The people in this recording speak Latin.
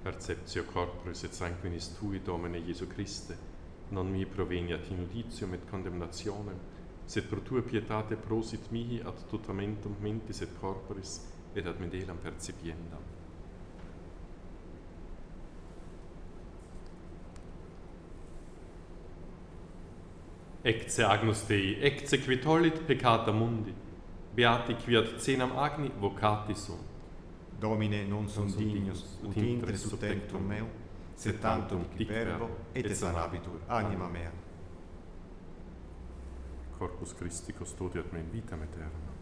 Perceptio corporis et sanguinis Tui, Domine Iesu Christe, non mi proveniat in uditium et condemnationem, sed pro Tua pietate prosit mihi ad tutamentum mentis et corporis, et ad medelam percipiendam. Ecce Agnus Dei, ecce qui tollit peccata mundi, beati qui ad cenam agni vocati sunt. Domine, non sum dignus, ut intres sub tectum meu, sed tantum dic verbo, et sanabitur anima mea. Corpus Christi custodiat me in vitam aeterna.